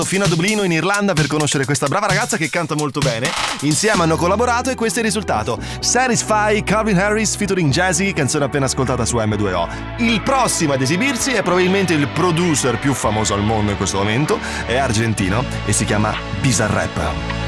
fino a Dublino in Irlanda per conoscere questa brava ragazza che canta molto bene. Insieme hanno collaborato e questo è il risultato: Satisfy, Calvin Harris featuring Jazzy, canzone appena ascoltata su M2O. Il prossimo ad esibirsi è probabilmente il producer più famoso al mondo in questo momento, è argentino e si chiama Bizarrap.